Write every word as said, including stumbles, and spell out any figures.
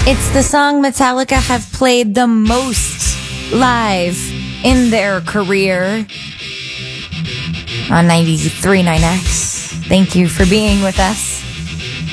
It's the song Metallica have played the most live in their career on ninety-three point nine X. Thank you for being with us.